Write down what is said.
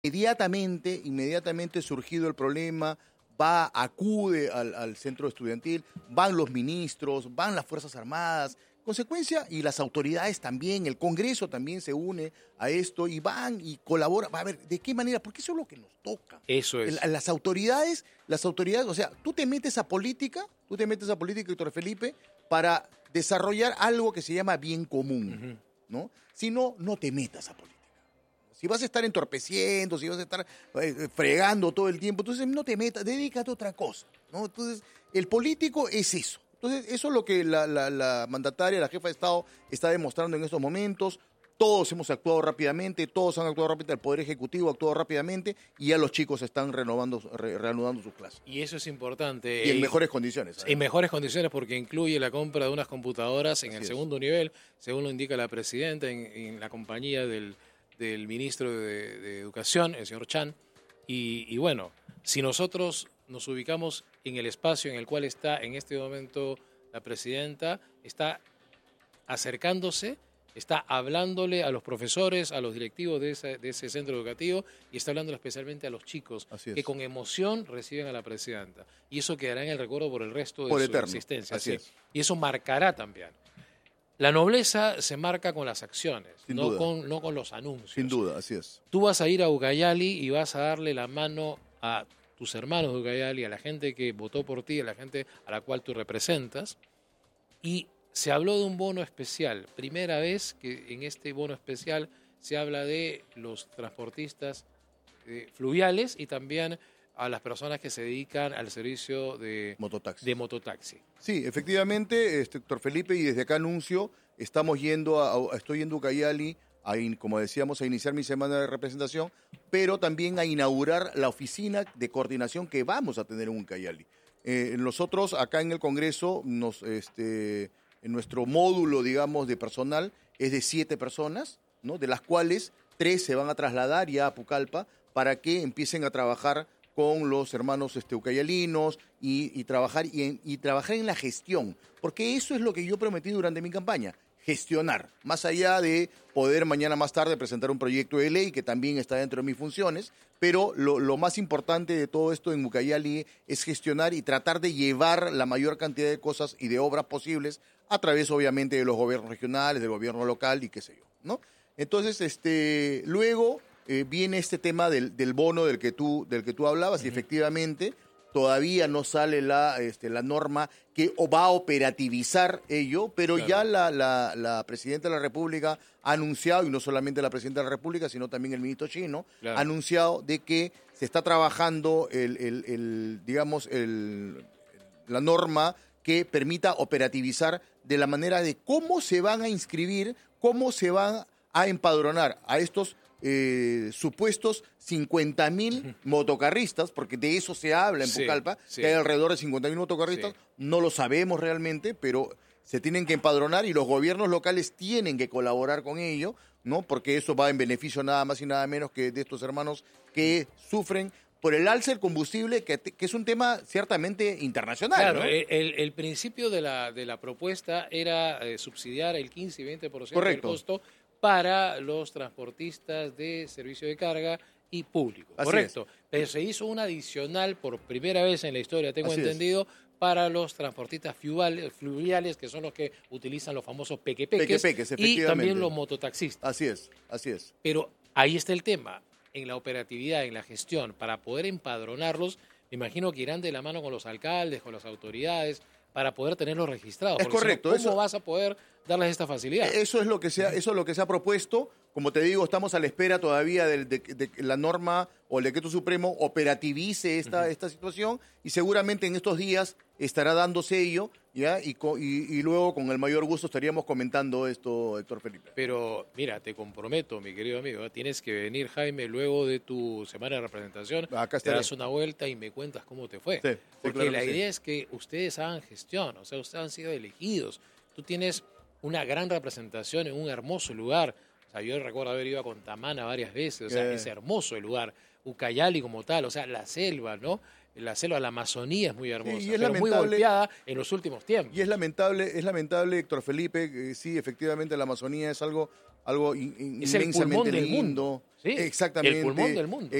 Inmediatamente surgido el problema, acude al centro estudiantil, van los ministros, van las Fuerzas Armadas, consecuencia, y las autoridades también, el Congreso también se une a esto y van y colaboran. A ver, ¿de qué manera? Porque eso es lo que nos toca. Eso es. Las autoridades, o sea, tú te metes a política, Héctor Felipe, para desarrollar algo que se llama bien común, ¿no? Si no, no te metas a política. Si vas a estar entorpeciendo, si vas a estar fregando todo el tiempo, entonces no te metas, dedícate a otra cosa, ¿no? Entonces, el político es eso. Entonces, eso es lo que la mandataria, la jefa de Estado, está demostrando en estos momentos. Todos hemos actuado rápidamente, todos han actuado rápidamente, el Poder Ejecutivo ha actuado rápidamente y ya los chicos están reanudando sus clases. Y eso es importante. Y en mejores condiciones. En mejores condiciones porque incluye la compra de unas computadoras en el segundo nivel, según lo indica la presidenta, en la compañía del ministro de Educación, el señor Chan. Y bueno, si nosotros nos ubicamos en el espacio en el cual está en este momento la presidenta, está acercándose, está hablándole a los profesores, a los directivos de ese centro educativo y está hablando especialmente a los chicos que con emoción reciben a la presidenta. Y eso quedará en el recuerdo por el resto de su existencia. Así es. Y eso marcará también. La nobleza se marca con las acciones, no con los anuncios. Sin duda, así es. Tú vas a ir a Ucayali y vas a darle la mano a tus hermanos de Ucayali, a la gente que votó por ti, a la gente a la cual tú representas, y se habló de un bono especial. Primera vez que en este bono especial se habla de los transportistas fluviales y también a las personas que se dedican al servicio de mototaxi. Sí, efectivamente, Héctor Felipe, y desde acá anuncio, estoy yendo a Ucayali, como decíamos, a iniciar mi semana de representación, pero también a inaugurar la oficina de coordinación que vamos a tener en Ucayali. Nosotros acá en el Congreso, en nuestro módulo, digamos, de personal es de 7 personas, ¿no? De las cuales 3 se van a trasladar ya a Pucallpa para que empiecen a trabajar con los hermanos ucayalinos y trabajar en la gestión, porque eso es lo que yo prometí durante mi campaña, gestionar, más allá de poder mañana más tarde presentar un proyecto de ley que también está dentro de mis funciones, pero lo más importante de todo esto en Ucayali es gestionar y tratar de llevar la mayor cantidad de cosas y de obras posibles a través, obviamente, de los gobiernos regionales, del gobierno local y qué sé yo, ¿no? Entonces, luego viene este tema del bono del que tú hablabas, y efectivamente todavía no sale la norma que va a operativizar ello, pero ya la Presidenta de la República ha anunciado, y no solamente la Presidenta de la República, sino también el ministro Chino, ha anunciado de que se está trabajando la norma que permita operativizar de la manera de cómo se van a inscribir, cómo se van a empadronar a estos supuestos 50.000 motocarristas, porque de eso se habla en Pucallpa, que hay alrededor de 50.000 motocarristas, no lo sabemos realmente, pero se tienen que empadronar y los gobiernos locales tienen que colaborar con ello, ¿no? Porque eso va en beneficio nada más y nada menos que de estos hermanos que sufren por el alza del combustible, que es un tema ciertamente internacional. Claro, ¿no? el principio de la propuesta era subsidiar el 15 y 20% del costo para los transportistas de servicio de carga y público. Correcto. Pero se hizo un adicional por primera vez en la historia, tengo entendido, para los transportistas fluviales, que son los que utilizan los famosos pequepeques y también los mototaxistas. Así es. Pero ahí está el tema. En la operatividad, en la gestión, para poder empadronarlos, me imagino que irán de la mano con los alcaldes, con las autoridades, para poder tenerlos registrados. Es correcto. ¿Cómo vas a poder darles esta facilidad? Eso es lo que se ha propuesto. Como te digo, estamos a la espera todavía de la norma o el decreto supremo operativice esta situación, y seguramente en estos días estará dándose ello, ¿ya? Y luego con el mayor gusto estaríamos comentando esto, Héctor Felipe. Pero mira, te comprometo, mi querido amigo, tienes que venir, Jaime, luego de tu semana de representación. Acá te das una vuelta y me cuentas cómo te fue. Porque claro, la idea es que ustedes hagan gestión, o sea, ustedes han sido elegidos. Tú tienes una gran representación en un hermoso lugar. O sea, yo recuerdo haber ido a Contamana varias veces, o sea, es hermoso el lugar. Ucayali como tal, o sea, la selva, ¿no? La selva, la Amazonía es muy hermosa, y es pero muy golpeada en los últimos tiempos. Y es lamentable, Héctor Felipe, sí, efectivamente la Amazonía es algo es inmensamente lindo. Sí, Exactamente. el pulmón del mundo.